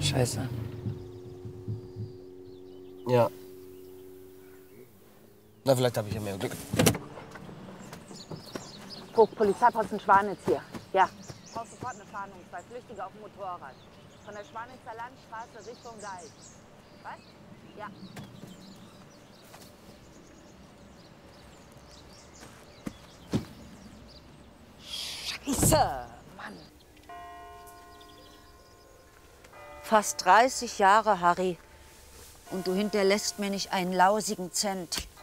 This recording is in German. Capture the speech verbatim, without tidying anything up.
Scheiße. Ja. Na, vielleicht habe ich ja mehr Glück. Vogt, Polizeiposten Schwanitz hier. Ja. Ich brauche sofort eine Fahndung. Zwei Flüchtige auf dem Motorrad. Von der Schwanitzer Landstraße Richtung Deich. Was? Ja. Scheiße, Mann. Fast dreißig Jahre, Harry. Und du hinterlässt mir nicht einen lausigen Cent.